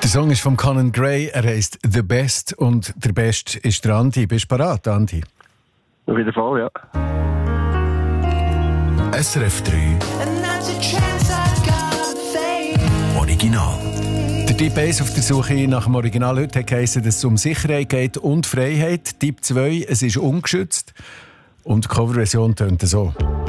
Der Song ist von Conan Gray, er heisst «The Best» und der Best ist der Andi. Bist du bereit, Andi? Auf jeden Fall, ja. SRF 3 Original. Der Typ 1 auf der Suche nach dem Original heute hat geheißen, dass es um Sicherheit geht und Freiheit. Typ 2, es ist ungeschützt. Und die Coverversion tönt so.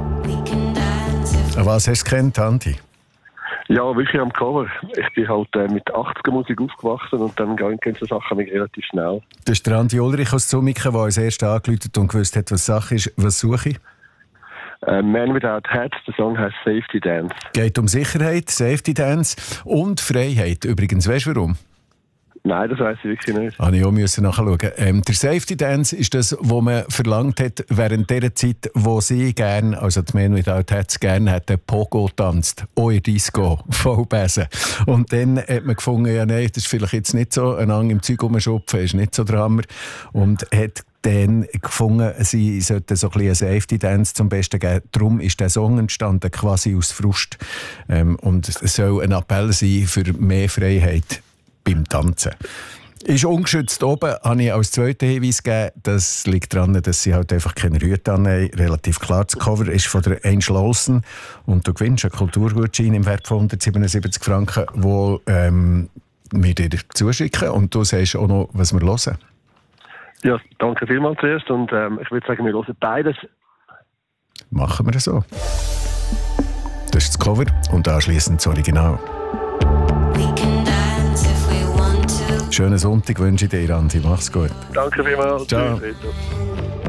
An was hast du gekannt, Andi? Ja, wirklich am Cover. Ich bin halt mit 80er-Musik aufgewachsen und dann gehen so Sachen relativ schnell. Das ist der Andi Ulrich aus Zumiken, der als erstes angerufen und gewusst hat, was Sache ist. Was suche ich? Man Without Hats, der Song heißt Safety Dance. Geht um Sicherheit, Safety Dance und Freiheit. Übrigens, weißt du warum? Nein, das weiss ich wirklich nicht. Ich musste nachschauen. Der Safety Dance ist das, was man verlangt hat während der Zeit, wo sie gerne, also die Man Without Hats, gerne hätten Pogo tanzt. Auch in Disco, Vollbesen. Und dann hat man gefunden, ja nein, das ist vielleicht jetzt nicht so, ein Ang im Zeug rumschupfen ist nicht so der Hammer. Und hat dann gefunden, sie sollten so ein bisschen einen Safety Dance zum Besten geben. Darum ist der Song entstanden, quasi aus Frust. Und es soll ein Appell sein für mehr Freiheit beim Tanzen. Ist ungeschützt oben, habe ich als zweiten Hinweis gegeben. Das liegt daran, dass sie halt einfach keine Rüte haben. Relativ klar, das Cover ist von der Angel Olsen und du gewinnst einen Kulturgutschein im Wert von 177 Franken, den wir dir zuschicken und du sagst auch noch, was wir hören. Ja, danke vielmals zuerst und ich würde sagen, wir hören beides. Machen wir das so. Das ist das Cover und anschliessend das Original. Schönen Sonntag wünsche ich dir, Andi. Mach's gut. Danke vielmals. Ciao. Tschüss.